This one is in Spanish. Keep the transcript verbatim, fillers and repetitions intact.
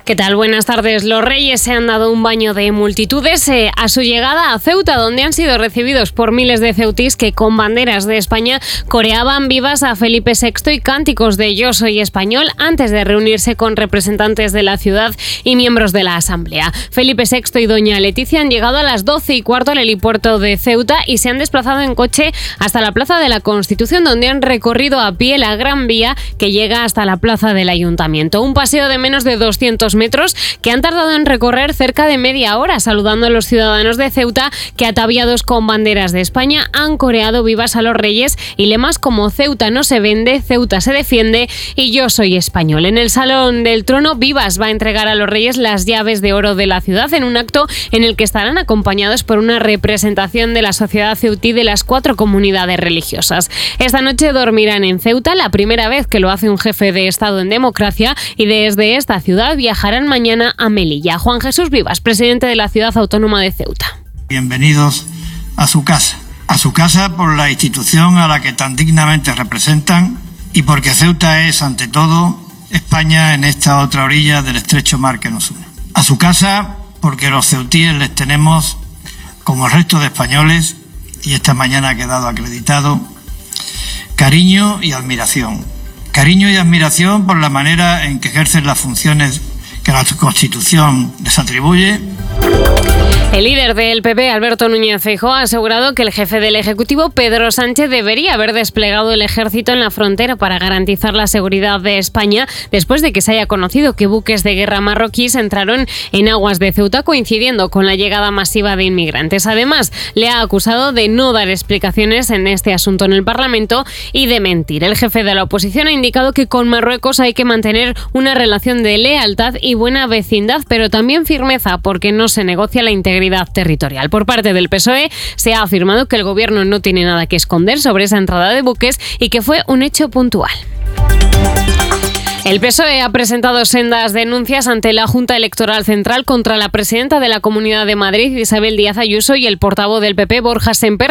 ¿Qué tal? Buenas tardes. Los Reyes se han dado un baño de multitudes eh, a su llegada a Ceuta, donde han sido recibidos por miles de ceutís que con banderas de España coreaban vivas a Felipe sexto y cánticos de Yo soy español antes de reunirse con representantes de la ciudad y miembros de la Asamblea. Felipe sexto y doña Leticia han llegado a las doce y cuarto al helipuerto de Ceuta y se han desplazado en coche hasta la Plaza de la Constitución, donde han recorrido a pie la Gran Vía que llega hasta la Plaza del Ayuntamiento. Un paseo de menos de doscientos metros que han tardado en recorrer cerca de media hora, saludando a los ciudadanos de Ceuta que, ataviados con banderas de España, han coreado vivas a los Reyes y lemas como Ceuta no se vende, Ceuta se defiende y Yo soy español. En el Salón del Trono, Vivas va a entregar a los Reyes las llaves de oro de la ciudad en un acto en el que estarán acompañados por una representación de la sociedad ceutí de las cuatro comunidades religiosas. Esta noche dormirán en Ceuta, la primera vez que lo hace un jefe de Estado en democracia, y desde esta ciudad viajarán mañana a Melilla. Juan Jesús Vivas, presidente de la Ciudad Autónoma de Ceuta. Bienvenidos a su casa. A su casa por la institución a la que tan dignamente representan y porque Ceuta es, ante todo, España en esta otra orilla del estrecho mar que nos une. A su casa porque los ceutíes les tenemos, como el resto de españoles, y esta mañana ha quedado acreditado, cariño y admiración. Cariño y admiración por la manera en que ejercen las funciones que la Constitución les atribuye. El líder del P P, Alberto Núñez Feijóo, ha asegurado que el jefe del Ejecutivo, Pedro Sánchez, debería haber desplegado el ejército en la frontera para garantizar la seguridad de España después de que se haya conocido que buques de guerra marroquíes entraron en aguas de Ceuta coincidiendo con la llegada masiva de inmigrantes. Además, le ha acusado de no dar explicaciones en este asunto en el Parlamento y de mentir. El jefe de la oposición ha indicado que con Marruecos hay que mantener una relación de lealtad y buena vecindad, pero también firmeza, porque no se negocia la integridad territorial. Por parte del P S O E se ha afirmado que el gobierno no tiene nada que esconder sobre esa entrada de buques y que fue un hecho puntual. El P S O E ha presentado sendas denuncias ante la Junta Electoral Central contra la presidenta de la Comunidad de Madrid, Isabel Díaz Ayuso, y el portavoz del P P, Borja Semper,